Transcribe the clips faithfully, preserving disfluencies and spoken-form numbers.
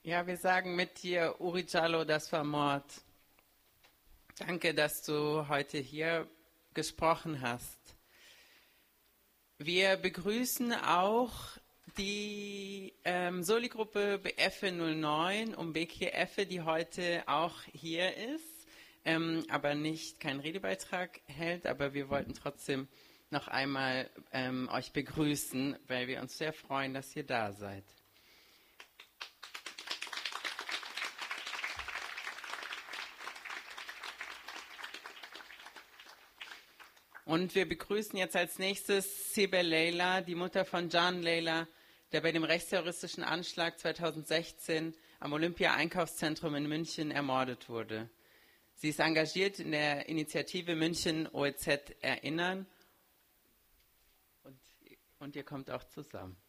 Ja, wir sagen mit dir, Uri Jallo, das war Mord. Danke, dass du heute hier gesprochen hast. Wir begrüßen auch die ähm, Soli-Gruppe B F null neun um B K F, die heute auch hier ist, ähm, aber nicht keinen Redebeitrag hält. Aber wir wollten trotzdem noch einmal ähm, euch begrüßen, weil wir uns sehr freuen, dass ihr da seid. Und wir begrüßen jetzt als nächstes Sibel Leila, die Mutter von Can Leila, der bei dem rechtsterroristischen Anschlag zweitausendsechzehn am Olympia-Einkaufszentrum in München ermordet wurde. Sie ist engagiert in der Initiative München O E Z Erinnern und, und ihr kommt auch zusammen.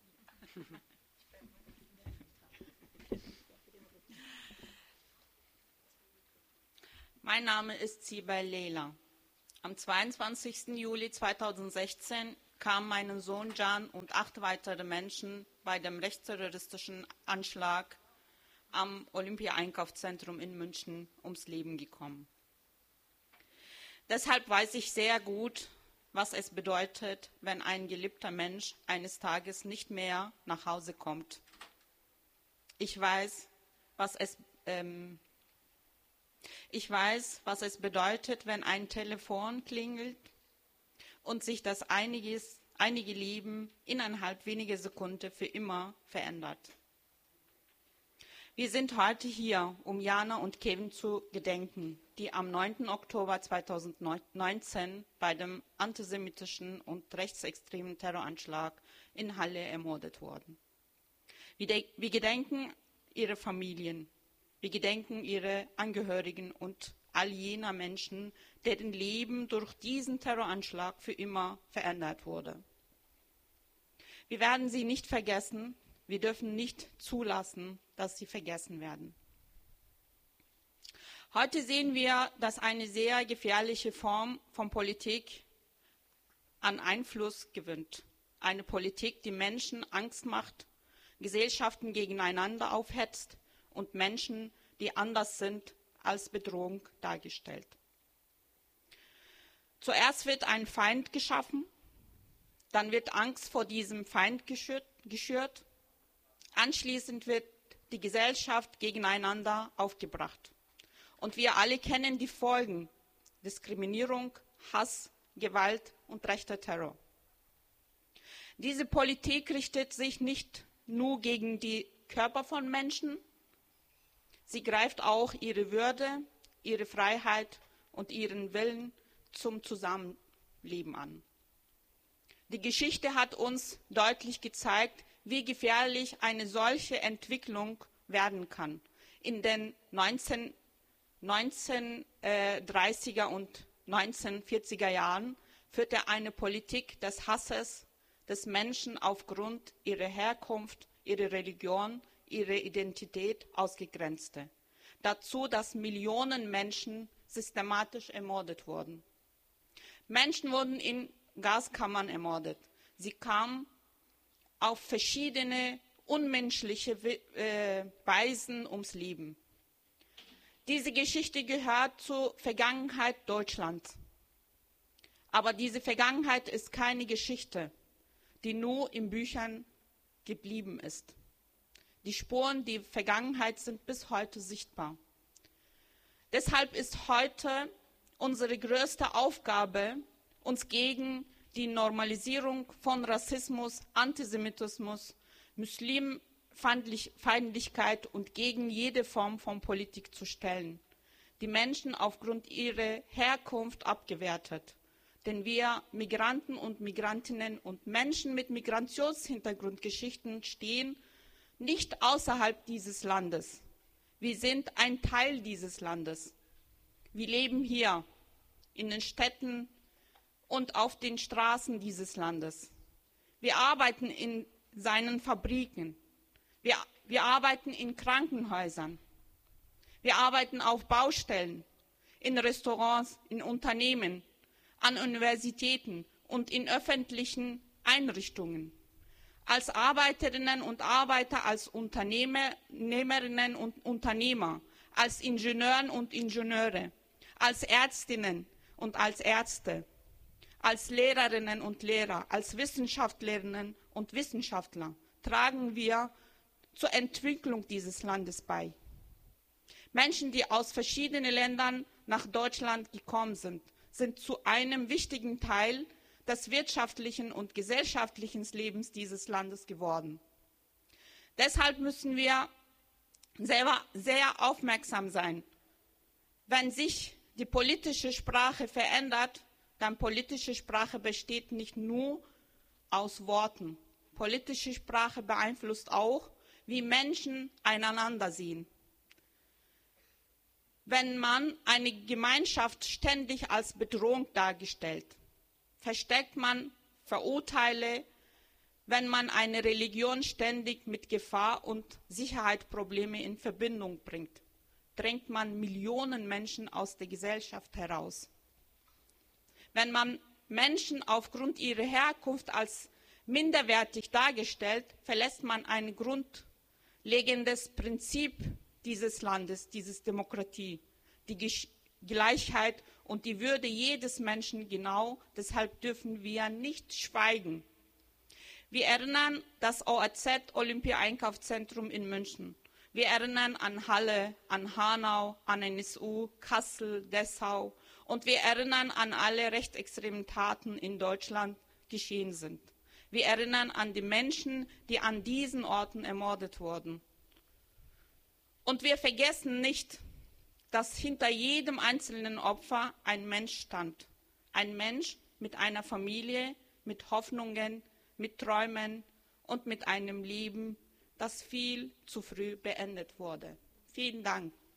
Mein Name ist Sibel Leila. Am zweiundzwanzigsten Juli zweitausendsechzehn kamen mein Sohn Can und acht weitere Menschen bei dem rechtsterroristischen Anschlag am Olympia-Einkaufszentrum in München ums Leben gekommen. Deshalb weiß ich sehr gut, was es bedeutet, wenn ein geliebter Mensch eines Tages nicht mehr nach Hause kommt. Ich weiß, was es ähm, Ich weiß, was es bedeutet, wenn ein Telefon klingelt und sich das einiges, einige Leben innerhalb weniger Sekunden für immer verändert. Wir sind heute hier, um Jana und Kevin zu gedenken, die am neunten Oktober zweitausendneunzehn bei dem antisemitischen und rechtsextremen Terroranschlag in Halle ermordet wurden. Wir gedenken ihre Familien. Wir gedenken ihre Angehörigen und all jener Menschen, deren Leben durch diesen Terroranschlag für immer verändert wurde. Wir werden sie nicht vergessen. Wir dürfen nicht zulassen, dass sie vergessen werden. Heute sehen wir, dass eine sehr gefährliche Form von Politik an Einfluss gewinnt. Eine Politik, die Menschen Angst macht, Gesellschaften gegeneinander aufhetzt und Menschen, die anders sind, als Bedrohung dargestellt. Zuerst wird ein Feind geschaffen, dann wird Angst vor diesem Feind geschürt, anschließend wird die Gesellschaft gegeneinander aufgebracht. Und wir alle kennen die Folgen: Diskriminierung, Hass, Gewalt und rechter Terror. Diese Politik richtet sich nicht nur gegen die Körper von Menschen, sie greift auch ihre Würde, ihre Freiheit und ihren Willen zum Zusammenleben an. Die Geschichte hat uns deutlich gezeigt, wie gefährlich eine solche Entwicklung werden kann. In den neunzehnhundertdreißiger und neunzehnhundertvierziger Jahren führte eine Politik des Hasses des Menschen aufgrund ihrer Herkunft, ihrer Religion, ihre Identität ausgegrenzte. Dazu, dass Millionen Menschen systematisch ermordet wurden. Menschen wurden in Gaskammern ermordet. Sie kamen auf verschiedene unmenschliche Weisen ums Leben. Diese Geschichte gehört zur Vergangenheit Deutschlands. Aber diese Vergangenheit ist keine Geschichte, die nur in Büchern geblieben ist. Die Spuren der Vergangenheit sind bis heute sichtbar. Deshalb ist heute unsere größte Aufgabe, uns gegen die Normalisierung von Rassismus, Antisemitismus, Muslimfeindlichkeit und gegen jede Form von Politik zu stellen, die Menschen aufgrund ihrer Herkunft abgewertet. Denn wir Migranten und Migrantinnen und Menschen mit Migrationshintergrundgeschichten stehen nicht außerhalb dieses Landes. Wir sind ein Teil dieses Landes. Wir leben hier in den Städten und auf den Straßen dieses Landes. Wir arbeiten in seinen Fabriken. Wir, wir arbeiten in Krankenhäusern. Wir arbeiten auf Baustellen, in Restaurants, in Unternehmen, an Universitäten und in öffentlichen Einrichtungen. als Arbeiterinnen und Arbeiter, als Unternehmerinnen und Unternehmer, als Ingenieuren und Ingenieure, als Ärztinnen und als Ärzte, als Lehrerinnen und Lehrer, als Wissenschaftlerinnen und Wissenschaftler tragen wir zur Entwicklung dieses Landes bei. Menschen, die aus verschiedenen Ländern nach Deutschland gekommen sind, sind zu einem wichtigen Teil des wirtschaftlichen und gesellschaftlichen Lebens dieses Landes geworden. Deshalb müssen wir selber sehr aufmerksam sein. Wenn sich die politische Sprache verändert, dann politische Sprache besteht nicht nur aus Worten. Politische Sprache beeinflusst auch, wie Menschen einander sehen. Wenn man eine Gemeinschaft ständig als Bedrohung darstellt, versteckt man Verurteile, wenn man eine Religion ständig mit Gefahr und Sicherheitsprobleme in Verbindung bringt, drängt man Millionen Menschen aus der Gesellschaft heraus. Wenn man Menschen aufgrund ihrer Herkunft als minderwertig darstellt, verlässt man ein grundlegendes Prinzip dieses Landes, dieses Demokratie, die Gleichheit und die Würde jedes Menschen genau. Deshalb dürfen wir nicht schweigen. Wir erinnern das O A Z Olympia-Einkaufszentrum in München. Wir erinnern an Halle, an Hanau, an N S U, Kassel, Dessau. Und wir erinnern an alle rechtsextremen Taten in Deutschland geschehen sind. Wir erinnern an die Menschen, die an diesen Orten ermordet wurden. Und wir vergessen nicht, dass hinter jedem einzelnen Opfer ein Mensch stand. Ein Mensch mit einer Familie, mit Hoffnungen, mit Träumen und mit einem Leben, das viel zu früh beendet wurde. Vielen Dank.